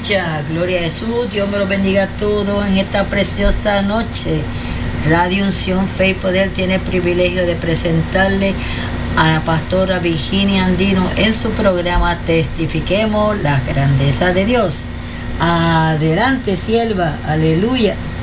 Aleluya, gloria a Jesús. Dios me lo bendiga a todos en esta preciosa noche. Radio Unción, Fe y Poder tiene el privilegio de presentarle a la pastora Virginia Andino en su programa Testifiquemos la grandeza de Dios. Adelante, sierva, aleluya.